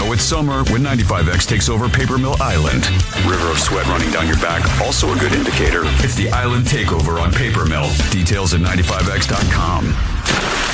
Now it's summer when 95X takes over Paper Mill Island. River of sweat running down your back, also a good indicator. It's the Island Takeover on Paper Mill. Details at 95x.com.